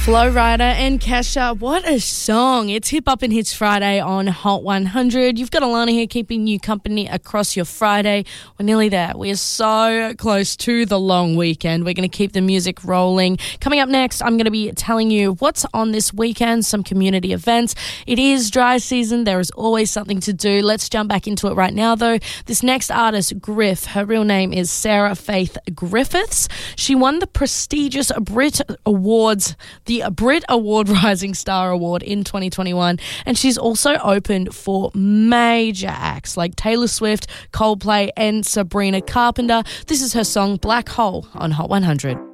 Flo Rida and Kesha, what a song. It's Hip Up and Hits Friday on Hot 100. You've got Alana here keeping you company across your Friday. We're nearly there. We are so close to the long weekend. We're going to keep the music rolling. Coming up next, I'm going to be telling you what's on this weekend, some community events. It is dry season. There is always something to do. Let's jump back into it right now, though. This next artist, Griff, her real name is Sarah Faith Griffiths. She won the prestigious Brit Awards, the Brit Award Rising Star Award in 2021, and she's also opened for major acts like Taylor Swift, Coldplay and Sabrina Carpenter. This is her song Black Hole on Hot 100.